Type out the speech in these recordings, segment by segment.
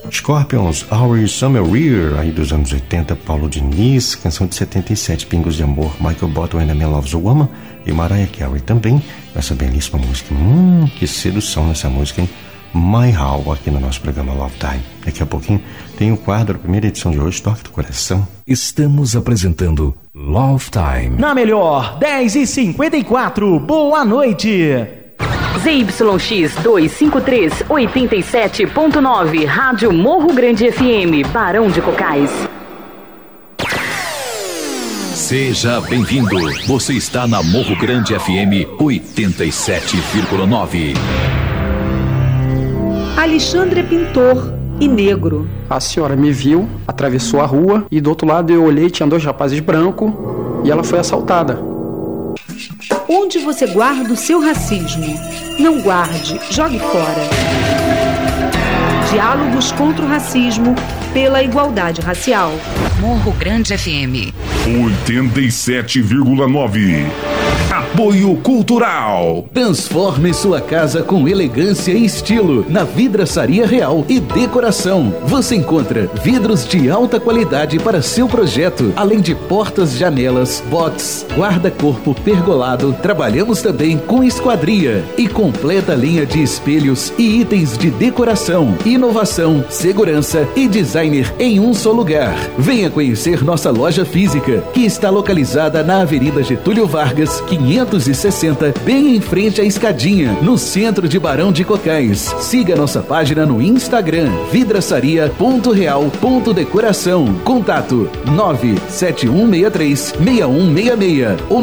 Scorpions, Our Summer Year, aí dos anos 80, Paulo Diniz, canção de 77, Pingos de Amor, Michael Baldwin, A Man Loves a Woman, e Mariah Carey também, essa belíssima música. Que sedução nessa música, hein? My How, aqui no nosso programa Love Time. Daqui a pouquinho tem o quadro, a primeira edição de hoje, Toque do Coração. Estamos apresentando Love Time. Na melhor, 10h54, boa noite. ZYX 253, 87.9, Rádio Morro Grande FM, Barão de Cocais. Seja bem-vindo. Você está na Morro Grande FM 87,9. Alexandre é pintor e negro. A senhora me viu, atravessou a rua e do outro lado eu olhei, tinha 2 rapazes brancos e ela foi assaltada. Onde você guarda o seu racismo? Não guarde, jogue fora. Diálogos contra o racismo pela igualdade racial. Morro Grande FM 87,9. Apoio Cultural. Transforme sua casa com elegância e estilo na Vidraçaria Real e Decoração. Você encontra vidros de alta qualidade para seu projeto, além de portas, janelas, box, guarda-corpo pergolado. Trabalhamos também com esquadria e completa linha de espelhos e itens de decoração, inovação, segurança e designer em um só lugar. Venha conhecer nossa loja física, que está localizada na Avenida Getúlio Vargas, 560, bem em frente à Escadinha, no centro de Barão de Cocais. Siga nossa página no Instagram, vidraçaria.real.decoração. Contato 97163-6166 ou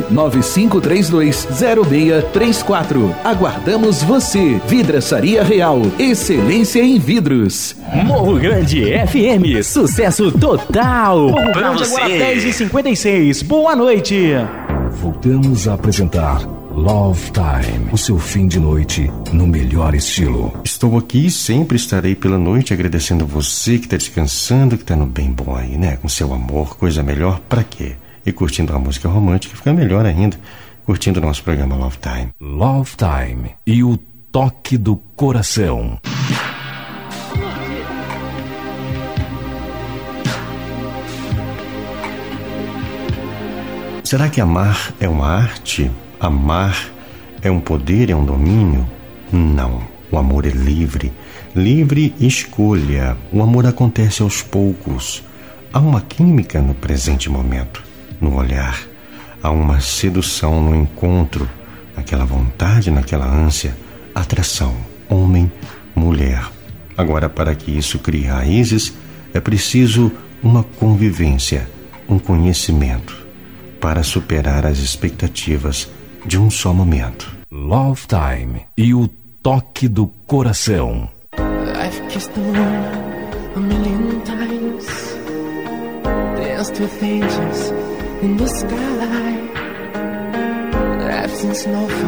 99532-0634. Aguardamos você. Vidraçaria Real, excelência em vidros. Morro Grande FM, sucesso total. Morro Grande agora 10h56, boa noite. Voltamos a apresentar Love Time, o seu fim de noite no melhor estilo. Estou aqui e sempre estarei pela noite agradecendo você que está descansando, que está no bem bom aí, né? Com seu amor, coisa melhor pra quê? E curtindo a música romântica, fica melhor ainda, curtindo o nosso programa Love Time. Love Time e o toque do coração. Será que amar é uma arte? Amar é um poder, é um domínio? Não. O amor é livre. Livre escolha. O amor acontece aos poucos. Há uma química no presente momento, no olhar. Há uma sedução no encontro, naquela vontade, naquela ânsia. Atração. Homem, mulher. Agora, para que isso crie raízes, é preciso uma convivência, um conhecimento, para superar as expectativas de um só momento. Love Time e o toque do coração. I've kissed the moon a million times, danced with angels in the sky, I've seen snow